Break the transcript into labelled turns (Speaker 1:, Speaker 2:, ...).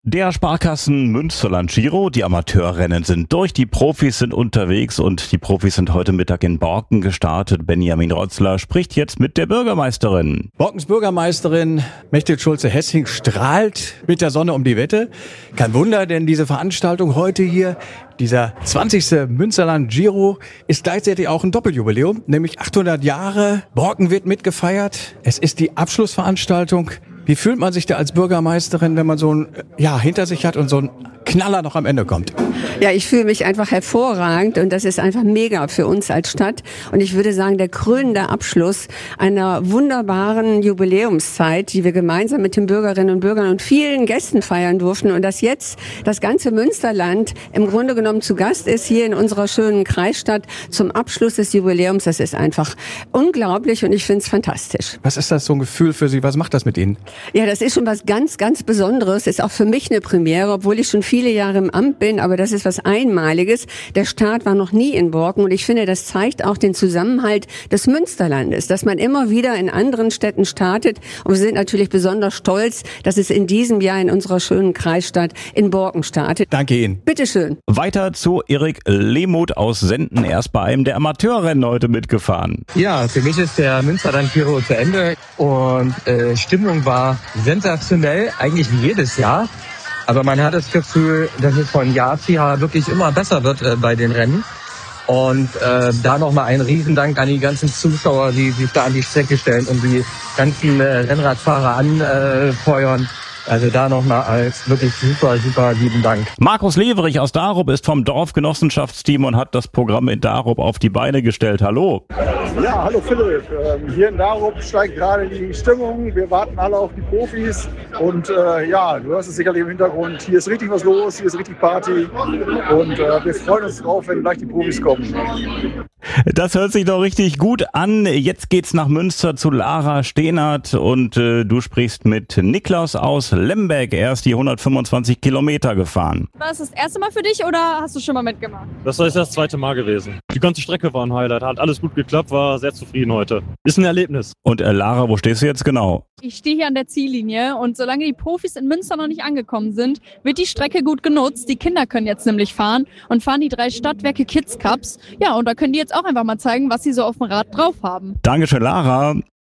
Speaker 1: Der Sparkassen Münsterland Giro, die Amateurrennen sind durch, die Profis sind unterwegs und die Profis sind heute Mittag in Borken gestartet. Benjamin Rotzler spricht jetzt mit der Bürgermeisterin.
Speaker 2: Borkens Bürgermeisterin Mechthild Schulze-Hessing strahlt mit der Sonne um die Wette. Kein Wunder, denn diese Veranstaltung heute hier, dieser 20. Münsterland Giro, ist gleichzeitig auch ein Doppeljubiläum, nämlich 800 Jahre. Borken wird mitgefeiert. Es ist die Abschlussveranstaltung. Wie fühlt man sich da als Bürgermeisterin, wenn man so ein Jahr hinter sich hat und so ein Knaller noch am Ende kommt?
Speaker 3: Ja, ich fühle mich einfach hervorragend und das ist einfach mega für uns als Stadt. Und ich würde sagen, der krönende Abschluss einer wunderbaren Jubiläumszeit, die wir gemeinsam mit den Bürgerinnen und Bürgern und vielen Gästen feiern durften. Und dass jetzt das ganze Münsterland im Grunde genommen zu Gast ist hier in unserer schönen Kreisstadt zum Abschluss des Jubiläums, das ist einfach unglaublich und ich finde es fantastisch.
Speaker 2: Was ist das so ein Gefühl für Sie? Was macht das mit Ihnen?
Speaker 3: Ja, das ist schon was ganz, ganz Besonderes. Ist auch für mich eine Premiere, obwohl ich schon viele Jahre im Amt bin, aber das ist was Einmaliges. Der Start war noch nie in Borken und ich finde, das zeigt auch den Zusammenhalt des Münsterlandes, dass man immer wieder in anderen Städten startet und wir sind natürlich besonders stolz, dass es in diesem Jahr in unserer schönen Kreisstadt in Borken startet.
Speaker 2: Danke Ihnen.
Speaker 3: Bitteschön.
Speaker 1: Weiter zu Erik Lehmuth aus Senden. Er ist bei einem der Amateurrennen heute mitgefahren.
Speaker 4: Ja, für mich ist der Münsterland Giro zu Ende und Stimmung war sensationell, eigentlich wie jedes Jahr. Aber man hat das Gefühl, dass es von Jahr zu Jahr wirklich immer besser wird bei den Rennen. Und da nochmal ein Riesendank an die ganzen Zuschauer, die sich da an die Strecke stellen und die ganzen Rennradfahrer anfeuern. Also da nochmal als wirklich super, super lieben Dank.
Speaker 1: Markus Leverich aus Darup ist vom Dorfgenossenschaftsteam und hat das Programm in Darup auf die Beine gestellt. Hallo.
Speaker 5: Ja, hallo Philipp. Hier in Darup steigt gerade die Stimmung. Wir warten alle auf die Profis. Und ja, du hörst es sicherlich im Hintergrund. Hier ist richtig was los, hier ist richtig Party. Und wir freuen uns drauf, wenn gleich die Profis kommen.
Speaker 1: Das hört sich doch richtig gut an. Jetzt geht's nach Münster zu Lara Stehnert und du sprichst mit Niklas aus Lemberg. Er ist die 125 Kilometer gefahren.
Speaker 6: War das das erste Mal für dich oder hast du schon mal mitgemacht?
Speaker 7: Das ist das zweite Mal gewesen. Die ganze Strecke war ein Highlight, hat alles gut geklappt, war sehr zufrieden heute. Ist ein Erlebnis.
Speaker 1: Und Lara, wo stehst du jetzt genau?
Speaker 6: Ich stehe hier an der Ziellinie und solange die Profis in Münster noch nicht angekommen sind, wird die Strecke gut genutzt. Die Kinder können jetzt nämlich fahren und fahren die 3 Stadtwerke Kids Cups. Ja, und da können die jetzt auch einfach mal zeigen, was sie so auf dem Rad drauf haben.
Speaker 1: Dankeschön, Lara.